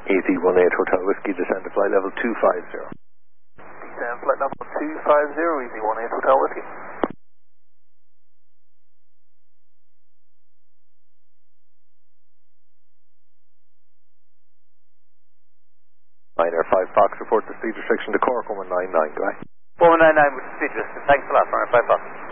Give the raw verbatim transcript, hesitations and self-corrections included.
Easy one eight Hotel Whiskey, descend to flight level two five zero. Descend flight level two five zero, Easy one eight Hotel Whiskey. Niner five Fox, report the speed restriction to Cork one one nine nine, go ahead. one one nine nine with speed restriction, thanks a lot, Niner five Fox.